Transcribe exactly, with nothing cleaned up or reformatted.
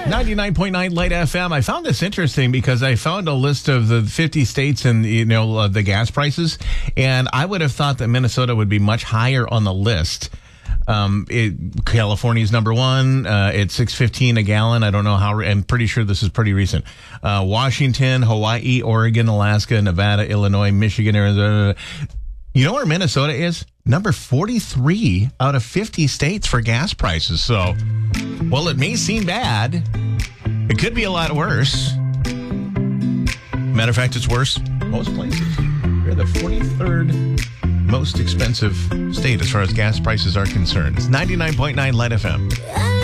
ninety-nine point nine Light F M. I found this interesting because I found a list of the fifty states and, you know, uh, the gas prices, and I would have thought that Minnesota would be much higher on the list. Um, it, California's number one. Uh, it's six fifteen a gallon. I don't know how. I'm pretty sure this is pretty recent. Uh, Washington, Hawaii, Oregon, Alaska, Nevada, Illinois, Michigan, Arizona. You know where Minnesota is? Number forty-three out of fifty states for gas prices. So, well, it may seem bad. It could be a lot worse. Matter of fact, it's worse most places. We're the forty-third most expensive state as far as gas prices are concerned. It's ninety-nine point nine Light F M.